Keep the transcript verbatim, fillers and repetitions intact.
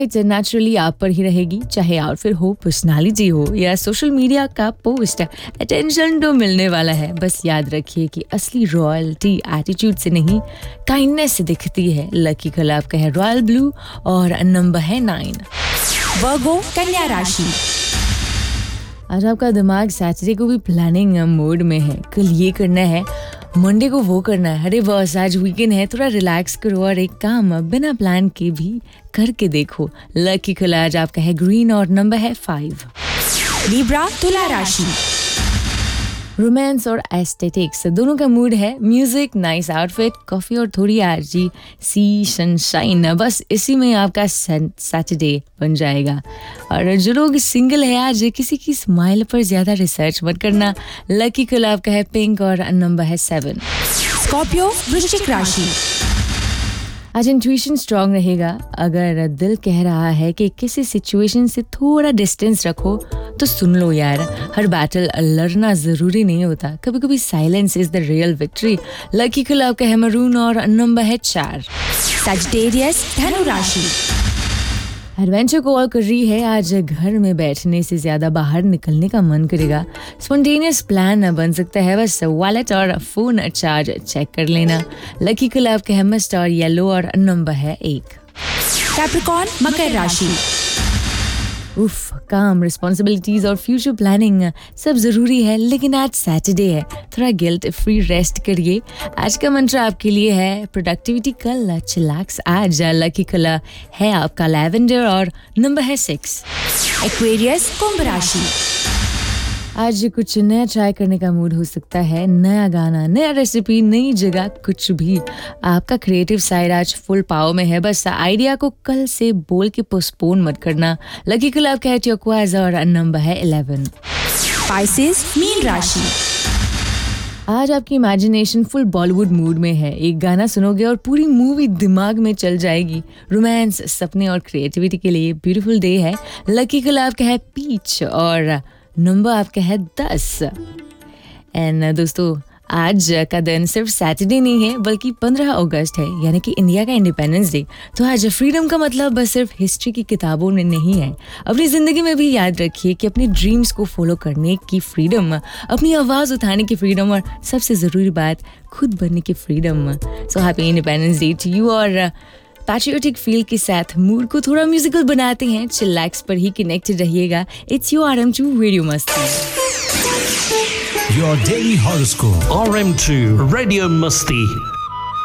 Naturally आप पर ही रहेगी, चाहे आउटफिट हो, पर्सनालिटी हो या सोशल मीडिया का पोस्ट। अटेंशन तो मिलने वाला है, बस याद रखिए कि असली रॉयल्टी एटीट्यूड से नहीं, काइंडनेस से दिखती है। लकी कलर आपका है रॉयल ब्लू और नंबर है नाइन। वर्गो कन्या राशि। आज आपका दिमाग सैटरडे को भी प्लानिंग मोड में है। कल ये करना है, मंडे को वो करना है। अरे बॉस, आज वीकेंड है, थोड़ा रिलैक्स करो और एक काम बिना प्लान के भी करके देखो। लकी कलर आज आपका है ग्रीन और नंबर है फाइव। लिब्रा तुला राशि। रोमांस और एस्थेटिक्स दोनों का मूड है। म्यूजिक, नाइस आउटफिट, कॉफी और थोड़ी एनर्जी, सी सनशाइन, बस इसी में आपका सैटरडे बन जाएगा। और जो लोग सिंगल है, आज किसी की स्माइल पर ज्यादा रिसर्च मत करना। लकी कलर आपका है पिंक और नंबर है सेवन। स्कॉर्पियो वृश्चिक राशि। आज इंट्यूशन स्ट्रांग रहेगा। अगर दिल कह रहा है कि किसी सिचुएशन से थोड़ा डिस्टेंस रखो तो सुन लो यार। हर बैटल लड़ना जरूरी नहीं होता, कभी कभी silence is the real victory. Lucky colour आपका है मरून और नंबर है चार। सजिटेरियस धनु राशि। एडवेंचर कॉल कर रही है। आज घर में बैठने से ज्यादा बाहर निकलने का मन करेगा। स्पॉन्टेनियस प्लान बन सकता है, बस वॉलेट और फोन चार्ज चेक कर लेना। लकी कलर आपका है मस्ट और येलो और नंबर है एक। कैप्रिकॉर्न मकर राशि। उफ, काम, रिस्पॉन्सिबिलिटीज और फ्यूचर प्लानिंग सब जरूरी है, लेकिन आज सैटरडे है, थोड़ा गिल्ट फ्री रेस्ट करिए। आज का मंत्र आपके लिए है प्रोडक्टिविटी कल, चिलैक्स आज। लकी कलर है आपका लैवेंडर और नंबर है सिक्स। एक्वेरियस कुंभ राशि। आज कुछ नया ट्राई करने का मूड हो सकता है। नया गाना, नया रेसिपी, नई जगह, कुछ भी। आपका क्रिएटिव साइड आज फुल पावर में है, बस आइडिया को कल से बोल के पोस्टपोन मत करना। लकी कलर आपका है टर्कोइज और नंबर है इलेवन। स्पाइसेस मीन राशि। आज आपकी इमेजिनेशन फुल बॉलीवुड मूड में है। एक गाना सुनोगे और पूरी मूवी दिमाग में चल जाएगी। रोमांस, सपने और क्रिएटिविटी के लिए ब्यूटीफुल डे है। लकी कलर आपका है पीच और नंबर आपका है दस। एंड दोस्तों, आज का दिन सिर्फ सैटरडे नहीं है, बल्कि पंद्रह अगस्त है, यानी कि इंडिया का इंडिपेंडेंस डे। तो आज फ्रीडम का मतलब बस सिर्फ हिस्ट्री की किताबों में नहीं है। अपनी जिंदगी में भी याद रखिए कि अपने ड्रीम्स को फॉलो करने की फ्रीडम, अपनी आवाज उठाने की फ्रीडम और सबसे जरूरी बात, खुद बनने की freedom. So happy independence day to you. और पैट्रियोटिक फील के साथ मूड को थोड़ा म्यूजिकल बनाते हैं। चिलैक्स पर ही कनेक्टेड रहिएगा। It's your R M to radio मस्ती। Your daily horoscope. R M two Radio Musti.